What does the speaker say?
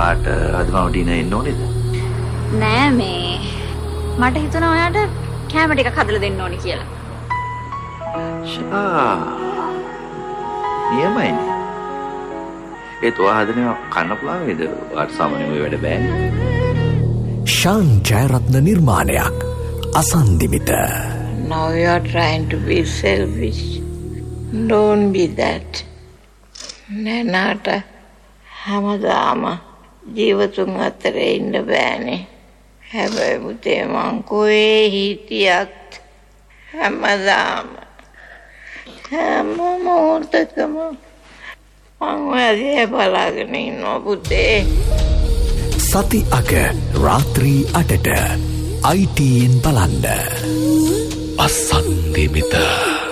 ඔයාට අදම ඩිනර් එන්න ඕනේද? නෑ මේ මට හිතුණා ඔයාට කැම ටිකක් හදලා දෙන්න ඕනි කියලා. නියමයිනේ. ඒත් ඔයා හදනවා කන්න පුළුවන් වේද? ඔයාට සාමාන්‍යයෙන් ඔය වැඩ බෑනේ. ශාන් ජයරත්න නිර්මාණයක් අසන්දිමිත. Now you are trying to be selfish. Don't be that. නෑනාට හැමදාම ජීවතුන් අතරේ ඉන්න බෑනේ. හැබැයි පුතේ මං කොහේ හිටියත් හැමදාම හැම මොහොතකම මං ඔයාගේ බලාගෙන ඉන්නවා පුතේ. සති අග රාත්‍රී 8ට ITN බලන්න. අසන්දිමිත.